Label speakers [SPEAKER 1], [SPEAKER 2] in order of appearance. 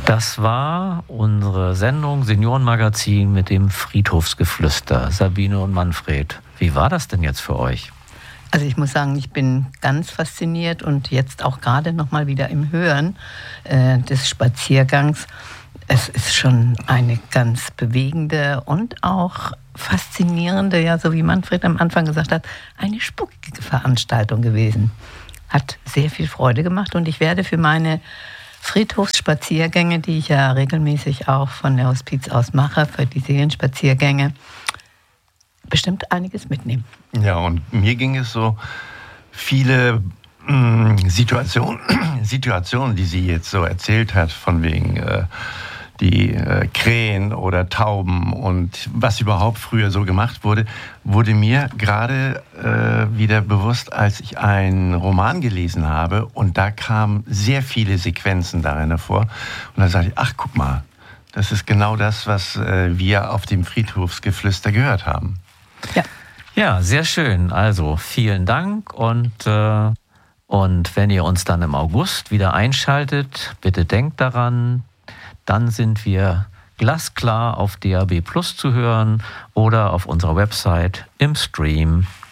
[SPEAKER 1] Das war unsere Sendung Seniorenmagazin mit dem Friedhofsgeflüster. Sabine und Manfred, wie war das denn jetzt für euch?
[SPEAKER 2] Also ich muss sagen, ich bin ganz fasziniert und jetzt auch gerade noch mal wieder im Hören des Spaziergangs. Es ist schon eine ganz bewegende und auch faszinierende, ja, so wie Manfred am Anfang gesagt hat, eine spukige Veranstaltung gewesen. Hat sehr viel Freude gemacht und ich werde für meine Friedhofsspaziergänge, die ich ja regelmäßig auch von der Hospiz aus mache, für die Seelenspaziergänge, bestimmt einiges mitnehmen.
[SPEAKER 3] Ja, und mir ging es so, viele Situationen, die sie jetzt so erzählt hat, von wegen die Krähen oder Tauben und was überhaupt früher so gemacht wurde, wurde mir gerade wieder bewusst, als ich einen Roman gelesen habe und da kamen sehr viele Sequenzen darin hervor. Und da sagte ich, ach, guck mal, das ist genau das, was wir auf dem Friedhofsgeflüster gehört haben.
[SPEAKER 2] Ja.
[SPEAKER 1] Ja, sehr schön. Also vielen Dank und wenn ihr uns dann im August wieder einschaltet, bitte denkt daran, dann sind wir glasklar auf DAB+ zu hören oder auf unserer Website im Stream.